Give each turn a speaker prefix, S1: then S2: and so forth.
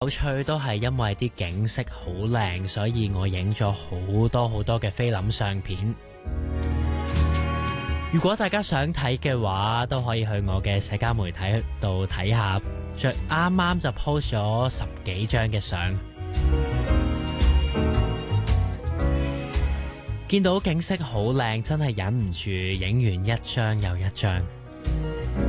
S1: 有趣都係因為啲景色好靚，所以我影咗好多嘅菲林相片。如果大家想睇嘅話，都可以去我嘅社交媒體度睇下，啱啱就 post 咗10幾張嘅相。見到景色好靚，真係忍唔住影完一張又一張。